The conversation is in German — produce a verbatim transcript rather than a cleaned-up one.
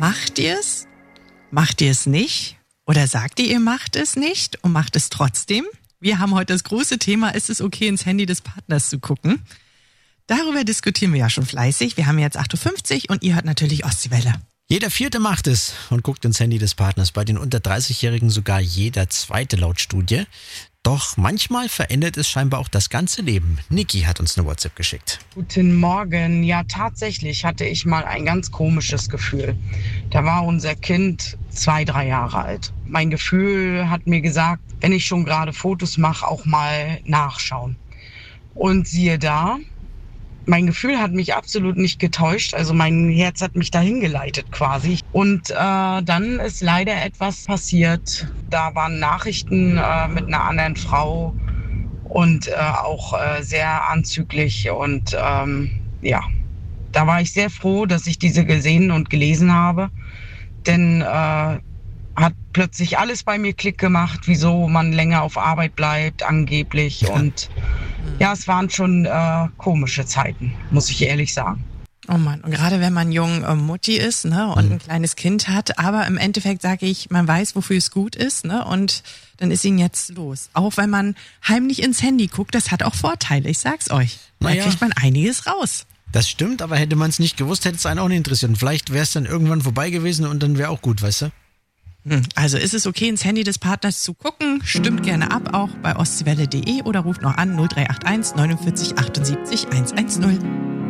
Macht ihr es? Macht ihr es nicht? Oder sagt ihr, ihr macht es nicht und macht es trotzdem? Wir haben heute das große Thema, ist es okay, ins Handy des Partners zu gucken? Darüber diskutieren wir ja schon fleißig. Wir haben jetzt acht Uhr fünfzig und ihr hört natürlich Ostseewelle. Jeder Vierte macht es und guckt ins Handy des Partners. Bei den unter dreißig-Jährigen sogar jeder Zweite laut Studie. Doch manchmal verändert es scheinbar auch das ganze Leben. Niki hat uns eine WhatsApp geschickt. Guten Morgen. Ja, tatsächlich hatte ich mal ein ganz komisches Gefühl. Da war unser Kind zwei, drei Jahre alt. Mein Gefühl hat mir gesagt, wenn ich schon gerade Fotos mache, auch mal nachschauen. Und siehe da, mein Gefühl hat mich absolut nicht getäuscht. Also mein Herz hat mich dahin geleitet quasi. Und äh, dann ist leider etwas passiert. Da waren Nachrichten äh, mit einer anderen Frau und äh, auch äh, sehr anzüglich. Und ähm, ja, da war ich sehr froh, dass ich diese gesehen und gelesen habe. Denn äh, hat plötzlich alles bei mir Klick gemacht, wieso man länger auf Arbeit bleibt, angeblich. Ja. Und ja, es waren schon äh, komische Zeiten, muss ich ehrlich sagen. Oh Mann, und gerade wenn man jung äh, Mutti ist, ne, und ein kleines Kind hat, aber im Endeffekt sage ich, man weiß, wofür es gut ist, ne, und dann ist ihn jetzt los. Auch wenn man heimlich ins Handy guckt, das hat auch Vorteile, ich sag's euch. Da Naja. kriegt man einiges raus. Das stimmt, aber hätte man es nicht gewusst, hätte es einen auch nicht interessiert. Und vielleicht wäre es dann irgendwann vorbei gewesen und dann wäre auch gut, weißt du? Also ist es okay, ins Handy des Partners zu gucken? Stimmt gerne ab, auch bei ostseewelle punkt de oder ruft noch an null drei acht eins neunundvierzig achtundsiebzig hundertzehn.